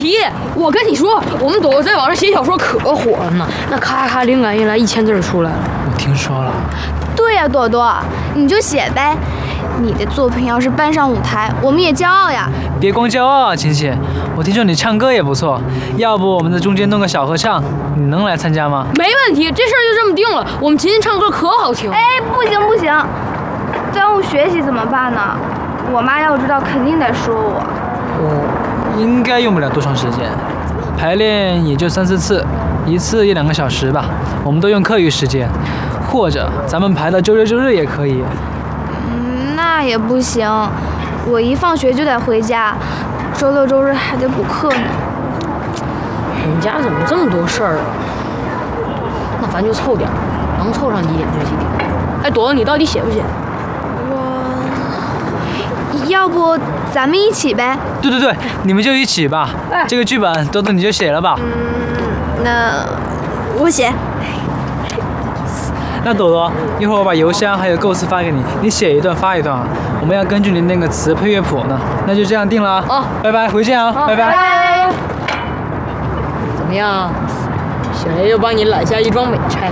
题。我跟你说，我们朵朵在网上写小说可火了呢，那咔咔灵感一来，1000字出来了。 我听说了。 对呀，朵朵，你就写呗。你的作品要是搬上舞台，我们也骄傲呀。 别光骄傲啊，晴晴，我听说你唱歌也不错，要不我们在中间弄个小合唱，你能来参加吗？ 没问题，这事儿就这么定了。我们晴晴唱歌可好听。 哎，不行不行，耽误学习怎么办呢？我妈要知道肯定得说我。 应该用不了多长时间，排练也就3、4次，一次1、2个小时吧。我们都用课余时间，或者咱们排到周六周日也可以。 那也不行，我一放学就得回家，周六周日还得补课呢。 你们家怎么这么多事儿啊？那咱就凑点，能凑上几点就几点。哎，朵朵，你到底写不写？ 要不咱们一起呗？ 对，你们就一起吧。这个剧本朵朵你就写了吧。 那我写。 那朵朵，一会儿我把邮箱还有构思发给你，你写一段发一段啊。我们要根据你那个词配乐谱呢。那就这样定了啊。 好， 拜拜，回见啊，拜拜。 怎么样？小爷就帮你揽下一桩美差。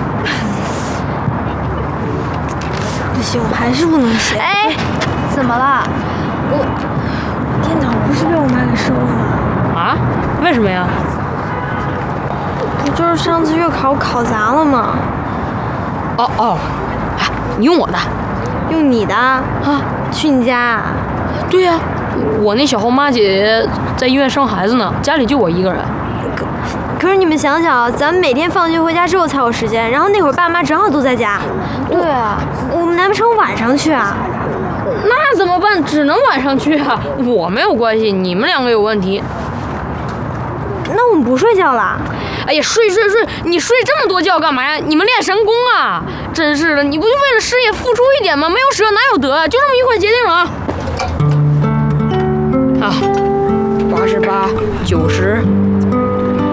不行，我还是不能写。 哎，怎么了？ 电脑不是被我妈给收了吗？ 啊？为什么呀？ 不就是上次月考考砸了吗？ 哦，哎，你用我的？ 用你的啊？去你家？ 对呀，我那小后妈姐姐在医院生孩子呢，家里就我一个人。 可是你们想想，咱们每天放学回家之后才有时间，然后那会儿爸妈正好都在家。 对啊， 我们难不成晚上去啊？ 那怎么办？只能晚上去啊！我没有关系，你们2个有问题。 那我们不睡觉了？ 哎呀，睡！你睡这么多觉干嘛呀？你们练神功啊！真是的，你不就为了事业付出一点吗？没有舍哪有得？就这么一块决定了啊！88、90。